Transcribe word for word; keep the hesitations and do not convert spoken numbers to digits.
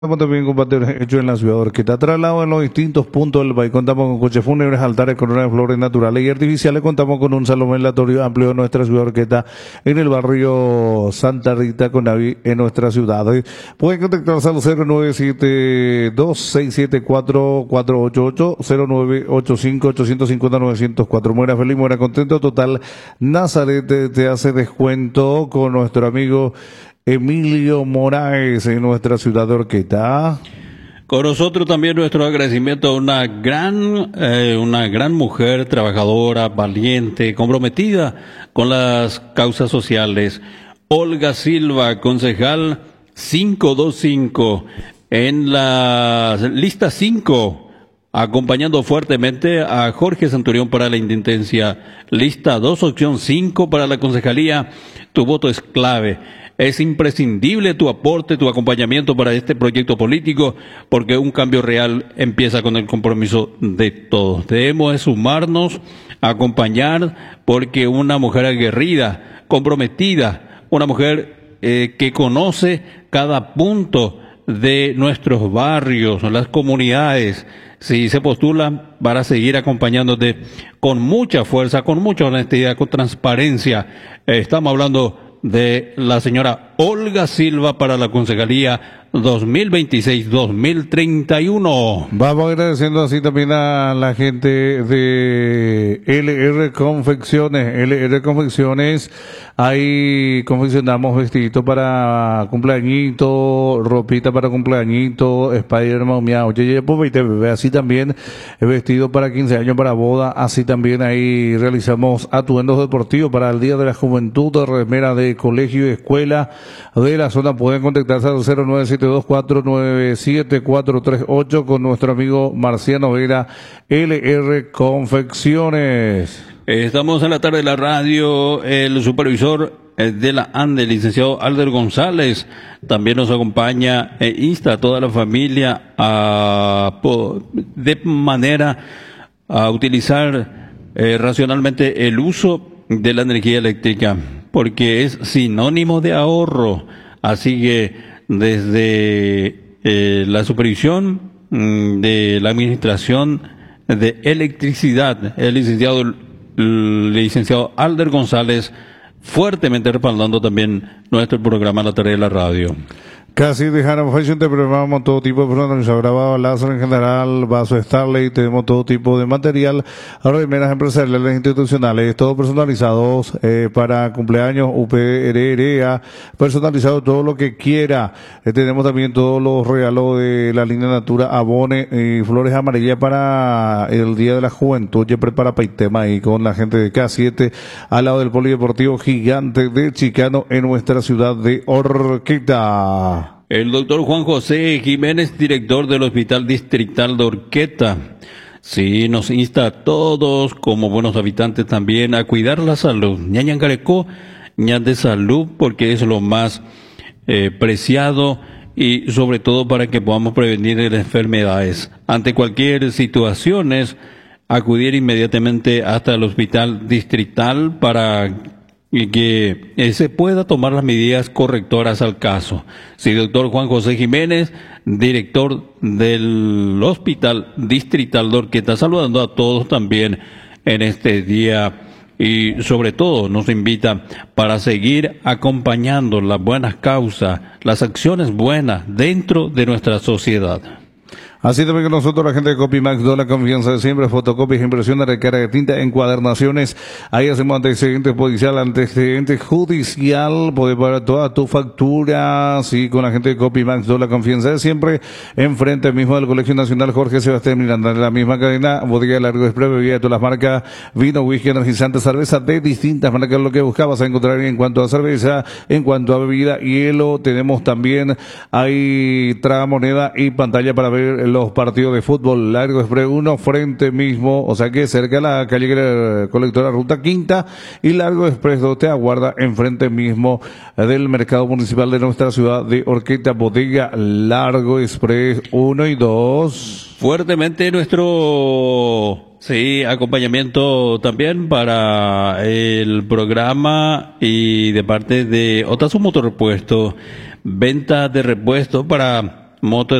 Estamos también combates hechos en la ciudad de Orqueta. Traslado en los distintos puntos del país. Contamos con coches fúnebres, altares, coronas de flores naturales y artificiales. Contamos con un salón velatorio amplio en nuestra ciudad de Orqueta, en el barrio Santa Rita, Conavi, en nuestra ciudad. Pueden contactarse al cero nueve siete dos, seis siete cuatro, cuatro ocho ocho, cero nueve ocho cinco, ocho cinco cero, nueve cero cuatro. Muera feliz, muera contento. Total, Nazaret te, te hace descuento con nuestro amigo Emilio Moraes en nuestra ciudad de Orqueta. Con nosotros también nuestro agradecimiento a una gran, eh, una gran mujer trabajadora, valiente, comprometida con las causas sociales. Olga Silva, concejal quinientos veinticinco, en la lista cinco, acompañando fuertemente a Jorge Centurión para la intendencia. Lista dos, opción cinco para la concejalía. Tu voto es clave. Es imprescindible tu aporte, tu acompañamiento para este proyecto político, porque un cambio real empieza con el compromiso de todos. Debemos sumarnos, acompañar, porque una mujer aguerrida, comprometida, una mujer eh, que conoce cada punto de nuestros barrios, las comunidades, si se postula para seguir acompañándote con mucha fuerza, con mucha honestidad, con transparencia. Eh, estamos hablando de la señora Olga Silva para la concejalía dos mil veintiséis dos mil treinta y uno. Vamos agradeciendo así también a la gente de L R Confecciones. L R Confecciones, ahí confeccionamos vestiditos para cumpleañito, ropita para cumpleañito, Spider-Man, miau, ye, pues veinte bebé, así también vestido para quince años, para boda, así también ahí realizamos atuendos deportivos para el Día de la Juventud, remera de colegio y escuela de la zona. Pueden contactarse al cero nueve siete dos cuatro nueve siete cuatro tres ocho con nuestro amigo Marciano Vera, L R Confecciones. Estamos en la tarde de la radio. El supervisor de la ANDE, el licenciado Alder González, también nos acompaña e insta a toda la familia a, de manera a utilizar eh, racionalmente el uso de la energía eléctrica, porque es sinónimo de ahorro. Así que desde eh, la supervisión mm, de la administración de electricidad, el licenciado, el licenciado Alder González, fuertemente respaldando también nuestro programa La Tarde de la Radio. Casi dejaron fashion, te preparamos todo tipo de personalizado, grabado, láser en general, vaso Starley, tenemos todo tipo de material, remeras empresariales, institucionales, todo personalizados eh, para cumpleaños, U P R R A, personalizado todo lo que quiera. Eh, tenemos también todos los regalos de la línea Natura, Abone y flores amarillas para el Día de la Juventud. Ya prepara Paitema ahí con la gente de K siete al lado del Polideportivo Gigante de Chicano en nuestra ciudad de Orqueta. El doctor Juan José Jiménez, director del Hospital Distrital de Orqueta, sí, nos insta a todos, como buenos habitantes también, a cuidar la salud. Ñañan carecó, ñan de salud, porque es lo más eh, preciado y sobre todo para que podamos prevenir las enfermedades. Ante cualquier situación, es acudir inmediatamente hasta el Hospital Distrital para y que eh, se pueda tomar las medidas correctoras al caso. Sí, doctor Juan José Jiménez, director del Hospital Distrital de Orqueta, saludando a todos también en este día y sobre todo nos invita para seguir acompañando las buenas causas, las acciones buenas dentro de nuestra sociedad. Así también con nosotros la gente de Copimax, la confianza de siempre, fotocopias, impresiones, recarga de tinta, encuadernaciones. Ahí hacemos antecedentes policial, antecedentes judicial, puedes pagar todas tus facturas, sí, con la gente de Copimax, la confianza de siempre, enfrente mismo del Colegio Nacional Jorge Sebastián Miranda, en la misma cadena, bodega de Largo Express, bebida de todas las marcas, vino, whisky, energizante, cerveza de distintas marcas, lo que buscabas a encontrar en cuanto a cerveza, en cuanto a bebida, hielo, tenemos también, hay tragamoneda y pantalla para ver los partidos de fútbol. Largo Express uno, frente mismo, o sea que cerca de la calle colectora Ruta Quinta, y Largo Express dos te aguarda enfrente mismo del mercado municipal de nuestra ciudad de Orqueta, bodega Largo Express uno y dos. Fuertemente nuestro sí, acompañamiento también para el programa y de parte de Otazu Motorrepuesto, venta de repuesto para moto